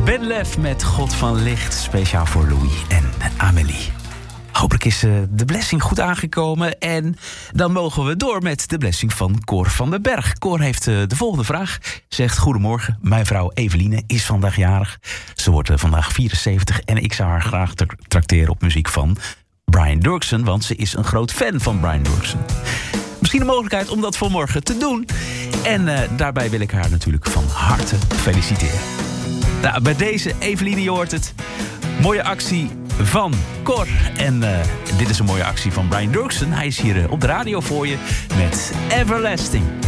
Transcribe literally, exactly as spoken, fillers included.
Ben Lef met God van Licht, speciaal voor Louis en Amélie. Hopelijk is uh, de blessing goed aangekomen. En dan mogen we door met de blessing van Cor van den Berg. Cor heeft uh, de volgende vraag. Zegt: goedemorgen, mijn vrouw Eveline is vandaag jarig. Ze wordt uh, vandaag vierenzeventig en ik zou haar graag tra- trakteren op muziek van Brian Dooksen, want ze is een groot fan van Brian Dooksen. Misschien een mogelijkheid om dat voor morgen te doen. En uh, daarbij wil ik haar natuurlijk van harte feliciteren. Nou, bij deze, Eveline, je hoort het. Mooie actie van Cor. En uh, dit is een mooie actie van Brian Dooksen. Hij is hier uh, op de radio voor je met Everlasting.